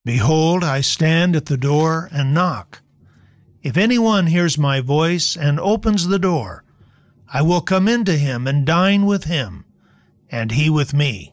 Behold, I stand at the door and knock. If anyone hears my voice and opens the door, I will come in to him and dine with him, and he with me.